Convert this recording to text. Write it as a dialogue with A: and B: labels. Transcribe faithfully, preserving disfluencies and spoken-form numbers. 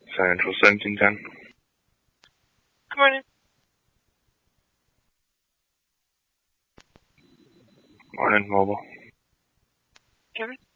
A: Central seventeen ten.
B: Good morning.
A: Morning, mobile.
B: Kevin?